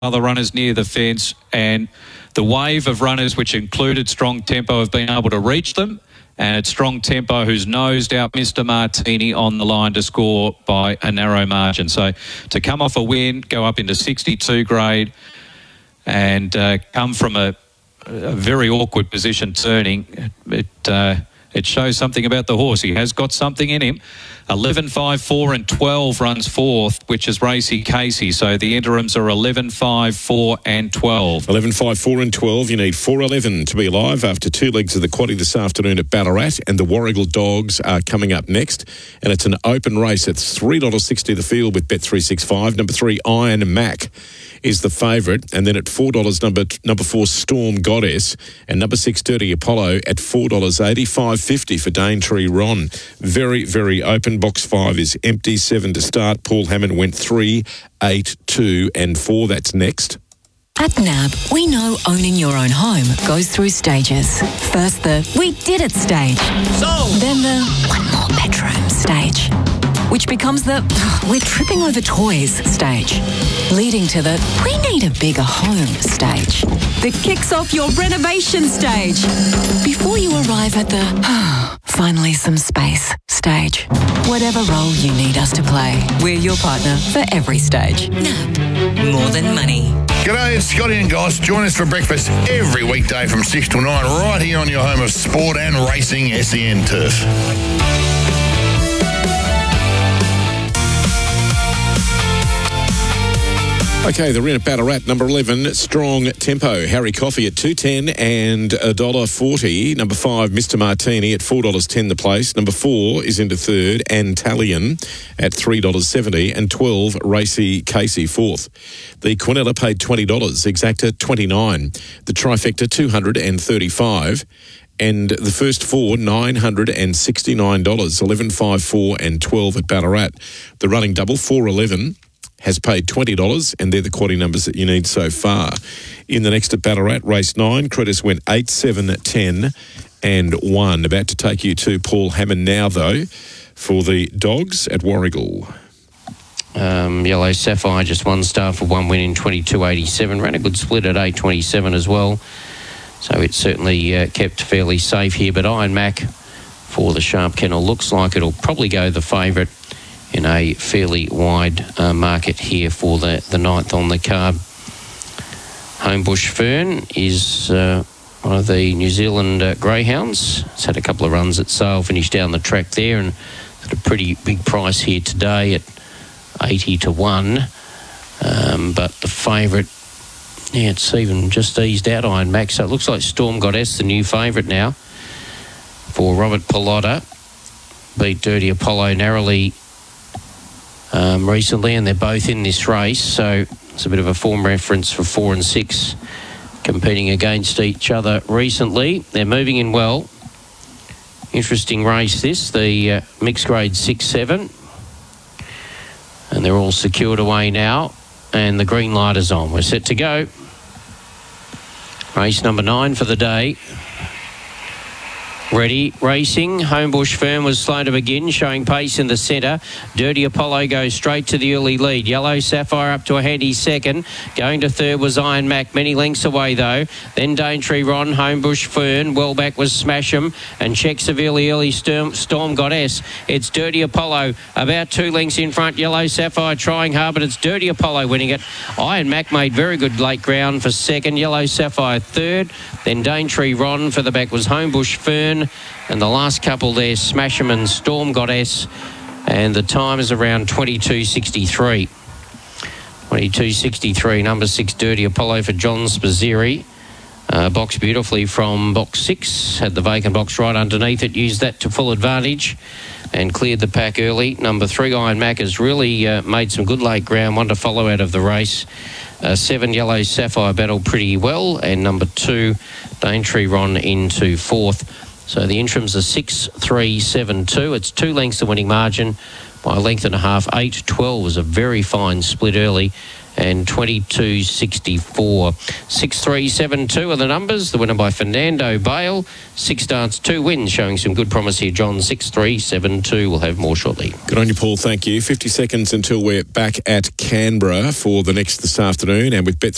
other runners near the fence, and the wave of runners, which included Strong Tempo, have been able to reach them. And it's Strong Tempo who's nosed out Mr. Martini on the line to score by a narrow margin. So to come off a win, go up into 62 grade, and come from a very awkward position turning, it shows something about the horse. He has got something in him. 11, 5, 4 and 12 runs fourth, which is Racy Casey. So the interims are 11, 5, 4 and 12. 11, 5, 4 and 12. You need 4:11 to be alive after 2 legs of the quaddie this afternoon at Ballarat, and the Warragul Dogs are coming up next. And it's an open race at $3.60 the field with Bet365. Number 3, Iron Mac is the favourite, and then at $4 number 4 Storm Goddess, and number 6 Dirty Apollo at $4.80. $5.50 for Daintree Ron. Very, very open. Box 5 is empty. 7 to start. Paul Hammond went 3, 8, 2 and 4. That's next. At NAB, we know owning your own home goes through stages. First the "we did it" stage. Then the "one more bedroom" stage. Which becomes the "we're tripping over toys" stage. Leading to the "we need a bigger home" stage. That kicks off your renovation stage. Before you arrive at the "finally some space" stage. Whatever role you need us to play, we're your partner for every stage. NAB, more than money. G'day, it's Scotty and Goss. Join us for breakfast every weekday from 6 till 9 right here on your home of sport and racing, SEN Turf. Okay, the ring at Ballarat, number 11, Strong Tempo. Harry Coffey at $2.10 and $1.40. Number 5, Mr. Martini at $4.10 the place. Number 4 is into third, Antalion at $3.70, and 12, Racy Casey, fourth. The Quinella paid $20, Exacta $29. The Trifecta $235. And the first 4, $969, 11, 5, 4 and 12 at Ballarat. The running double, 411. has paid $20, and they're the quaddie numbers that you need so far. In the next at Ballarat, race 9, Credus went 8, 7, 10 and 1. About to take you to Paul Hammond now, though, for the Dogs at Warragul. Yellow Sapphire, just 1 star for 1 win in 22.87. Ran a good split at 8.27 as well. So it's certainly kept fairly safe here. But Iron Mac for the Sharp Kennel looks like it'll probably go the favourite in a fairly wide market here for the 9th on the card. Homebush Fern is one of the New Zealand greyhounds. It's had a couple of runs at sale, finished down the track there, and at a pretty big price here today at 80 to 1. But the favourite, it's even just eased out, Iron Mac. So it looks like Storm Goddess, the new favourite now for Robert Pilotta. Beat Dirty Apollo narrowly recently, and they're both in this race. So it's a bit of a form reference for 4 and 6 competing against each other recently. They're moving in well. Interesting race this, the mixed grade 6-7. And they're all secured away now. And the green light is on. We're set to go. Race number 9 for the day. Ready, racing. Homebush Fern was slow to begin, showing pace in the centre. Dirty Apollo goes straight to the early lead. Yellow Sapphire up to a handy second. Going to third was Iron Mac, many lengths away though. Then Daintree Ron, Homebush Fern. Well back was Smash 'em, and check severely early Storm Goddess. It's Dirty Apollo about 2 lengths in front. Yellow Sapphire trying hard, but it's Dirty Apollo winning it. Iron Mac made very good late ground for second. Yellow Sapphire third. Then Daintree Ron. For the back was Homebush Fern. And the last couple there, Smash 'em and Storm Goddess. And the time is around 22.63. 22.63, number 6, Dirty Apollo for John Spazzeri. Boxed beautifully from box 6. Had the vacant box right underneath it. Used that to full advantage and cleared the pack early. Number 3, Iron Mac, has really made some good late ground. One to follow out of the race. 7, Yellow Sapphire battled pretty well. And number 2, Daintree Ron into 4th. So the interims are 6, 3, 7, 2. It's 2 lengths the winning margin by a length and a half. 8, 12 was a very fine split early, and 22.64. 6, 3, 7, 2 are the numbers. The winner by Fernando Bale. 6 starts, 2 wins, showing some good promise here. John, 6, 3, 7, 2. We'll have more shortly. Good on you, Paul. Thank you. 50 seconds until we're back at Canberra for the next this afternoon, and with Bet3